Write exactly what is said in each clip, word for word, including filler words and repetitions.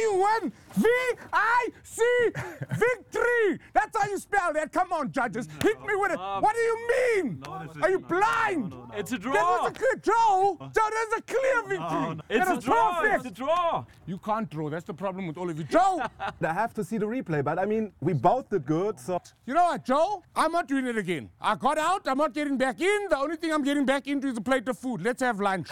you win. V I C, victory. That's how you spell that. Come on, judges. Hit me with it. What do you mean? Are you blind? It's a draw. That was a clear Joe. Joe, that's a clear victory. It's That a was draw. perfect. It's a draw. You can't draw. That's the problem with all of you. Joe, I have to see the replay, but I mean, we both did good, so... you know what, Joe? I'm not doing it again. I got out. I'm not getting back in. The only thing I'm getting back into is a plate of food. Let's have lunch.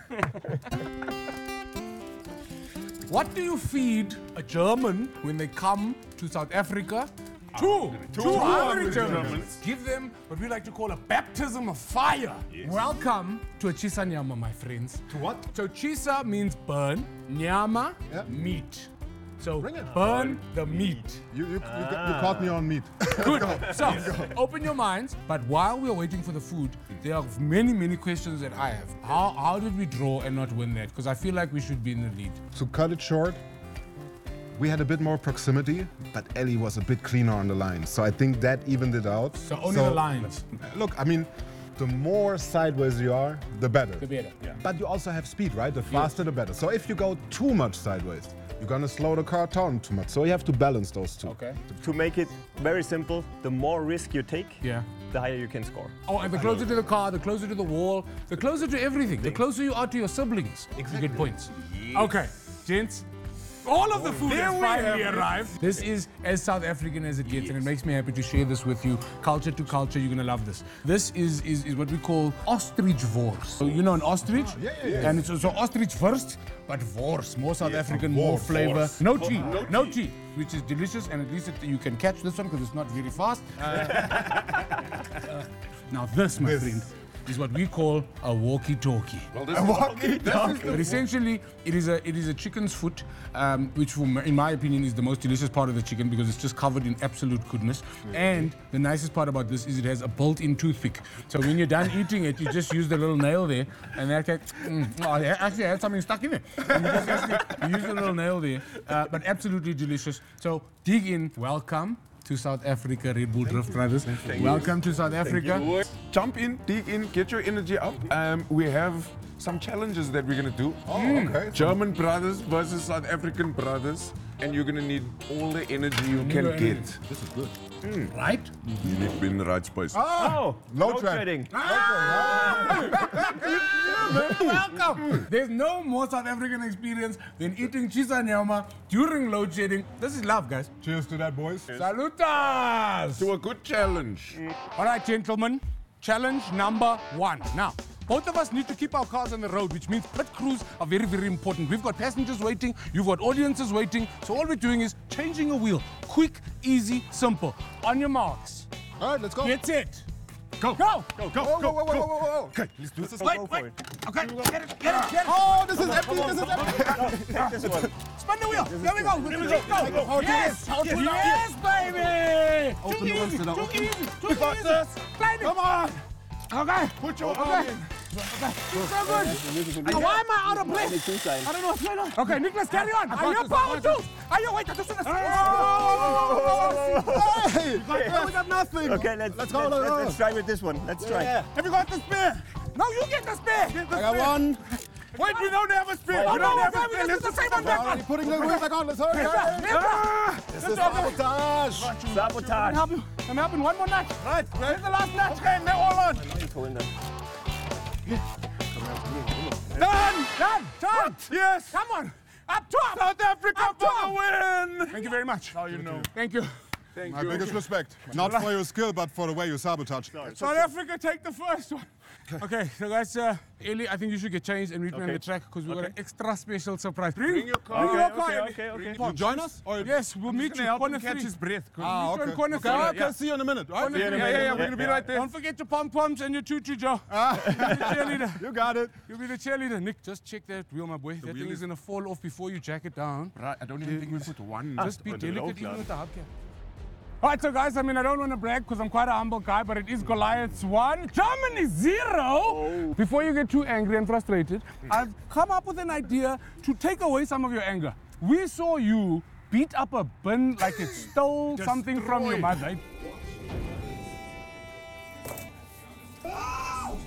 What do you feed a German when they come to South Africa? Two. Two, Two hungry Germans. Germans. Give them what we like to call a baptism of fire. Yes. Welcome to a chisa nyama, my friends. To what? So chisa means burn, nyama, Yep. meat. So Bring it. burn the meat. You, you, you, got- you caught me on meat. Good. So, open your minds. But while we're waiting for the food, there are many, many questions that I have. How, how did we draw and not win that? Because I feel like we should be in the lead. To cut it short, we had a bit more proximity, but Ellie was a bit cleaner on the line. So I think that evened it out. So only the lines. Look, I mean, the more sideways you are, the better. The better. Yeah. But you also have speed, right? The faster, the better. So if you go too much sideways, you're gonna slow the car down too much. So you have to balance those two. Okay. To make it very simple, the more risk you take, Yeah. the higher you can score. Oh, and the closer to the car, the closer to the wall, the closer to everything, the closer you are to your siblings, you get points. Okay, gents. All of the food has finally arrived. This is as South African as it gets, and it makes me happy to share this with you. Culture to culture, you're gonna love this. This is is, is what we call ostrich wors. So you know an ostrich? yeah, yeah, yeah. And it's also ostrich first, but wors, more South African, more wors, flavor. wors. No tea, no tea, which is delicious, and at least it, you can catch this one because it's not very fast. Now this, my This. friend, is what we call a walkie-talkie. But essentially, it is a it is a chicken's foot, um, which, for m- in my opinion, is the most delicious part of the chicken because it's just covered in absolute goodness. And the nicest part about this is it has a built-in toothpick. So when you're done eating it, you just use the little nail there, and that can, mm, oh, it actually had something stuck in it. And you just actually you use the little nail there, uh, but absolutely delicious. So dig in. Welcome to South Africa, Red Bull Drift Brothers. Welcome to South Africa. Jump in, dig in, get your energy up. Um, we have some challenges that we're gonna do. Oh, okay. German brothers versus South African brothers, and you're gonna need all the energy you can energy. get. This is good. Right? You need to be in the right space. Oh, load load trap. shedding. Welcome! There's no more South African experience than eating chisa nyama during load shedding. This is love, guys. Cheers to that, boys. Salutas! Do a good challenge. All right, gentlemen. Challenge number one. Now, both of us need to keep our cars on the road, which means pit crews are very, very important. We've got passengers waiting, you've got audiences waiting. So all we're doing is changing a wheel. Quick, easy, simple. On your marks. All right, let's go. Get set. Go. Go! Go, go, go, go, go, go, go, go. Okay, let's do this. Wait, Go for wait. it. Okay, get it, get it, get it. Oh, this is empty, this is empty. This one. Spin the wheel. There we go. With the seat go. How to Yes, this? How to yes, baby. Open Too the easy, window. too easy, too We got easy. this. Slide it. Come on. Okay. Put your Okay. arm in. So good. Now, why am I out of place? I don't know what's going on. Okay, Nicholas, carry on. Are you this, power I got tools? Are you wait? This is the Hey, we got nothing. Okay, let's, Let's go, let's, let's go. let's try with this one. Let's try. Have you got the spare? No, you get the spare. Get the I got spare. one. Wait, we don't have a spare. Oh, we don't no, have a no, spare. Let's the same one We're back already on. putting the wheel back on. Let's hurry. Ah, This is sabotage. I'm Sabotage. helping. I'm helping. One more nut. Right, Where's the last nut? Okay, they're all on. Go in there. Done! Done! Done! Yes! Come on! Up top! South Africa Up for top! the win! Thank you very much. Now you know. Thank you. Thank My you. biggest respect. Not for your skill, but for the way you sabotage. South Africa, take the first one. Okay, so guys, uh, Eli, I think you should get changed and meet me on the track because we've got an extra special surprise. Bring, your car. Bring your Okay, car, okay, Eli. okay, okay. You join us? Or Yes, we'll meet you. Corner three. breath. Ah, Meet you on okay. corner Okay, three. okay, see you in a minute. Right? Corner three. Yeah, yeah, yeah, we're gonna be right there. Don't forget your pom-poms and your tutu, Joe. You'll be the cheerleader. You got it. You'll be the cheerleader. Nick, just check that wheel, my boy. That wheel thing is is- gonna fall off before you jack it down. Right, I don't even think we put one. Just be on the low delicate even class. with the hubcap. All right, so guys, I mean, I don't want to brag because I'm quite a humble guy, but it is Goliath's one, Germany zero. Oh. Before you get too angry and frustrated, I've come up with an idea to take away some of your anger. We saw you beat up a bin like it stole something from your mother.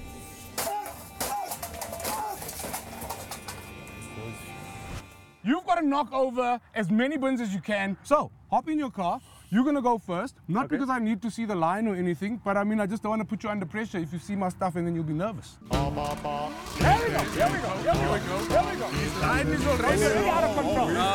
You've got got to knock over as many bins as you can. So, hop in your car. You're going to go first. Not Okay. because I need to see the line or anything, but I mean, I just don't want to put you under pressure if you see my stuff and then you'll be nervous. Here we go, here we go, here we go, here we go. Here we go. His line is already out of control. No!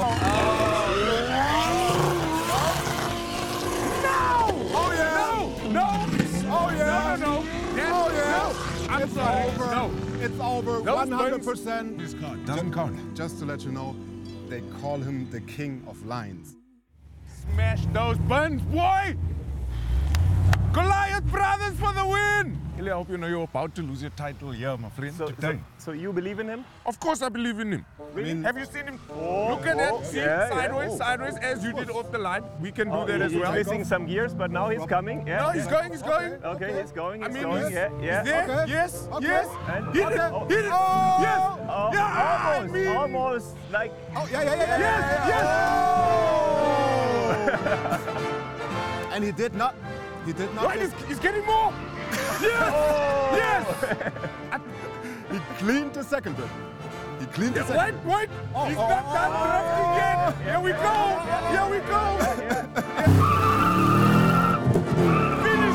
Oh, yeah! No! No! Oh, yeah! No, no, no! Yes. Oh, yeah! No! I'm It's sorry. over. No. It's over. Those one hundred percent. This card doesn't count. Just to let you know, they call him the king of lines. Smash those buns, boy! Goliath Brothers for the win! I hope you know you're about to lose your title here, my friend. So, so, today. so you believe in him? Of course I believe in him. Really? Have you seen him? Oh, Look at oh, that. See? yeah, sideways, yeah. Oh. sideways, as you did off the line. We can do Oh, that he- as he's well. missing some gears, but now he's coming. Yeah. No, he's going, he's going. Okay, he's going. I He's mean, going. he's, Yeah, yeah. he's there. Okay. Yes, Okay. yes. And- Hit it, Oh. hit it. Oh. Yes. Oh, Yeah, I almost, mean- almost like. Oh, yeah, yeah, yeah, yeah. Yes, yes. And he did not. He did not. Right, he's, he's getting more. Yes, Oh. yes. He cleaned the second bit. He cleaned the Wait, second. wait. Oh, He's not done drafting yet. Here we go. Here we go. Finish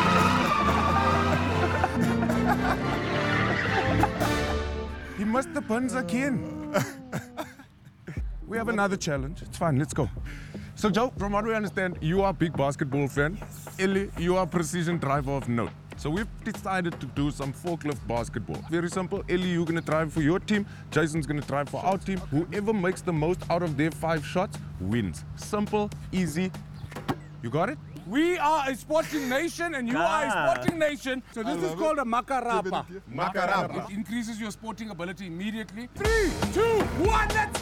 us. He must have buns again. We have another challenge. It's fine. Let's go. So, Joe, from what we understand, you are a big basketball fan. Ellie, you are a precision driver of note. So we've decided to do some forklift basketball. Very simple. Ellie, you're going to drive for your team. Jason's going to drive for our team. Whoever makes the most out of their five shots wins. Simple, easy. You got it? We are a sporting nation and you are a Ah. sporting nation. So this is love called it. a makarapa. Makarapa. It increases your sporting ability immediately. Three, two, one, let's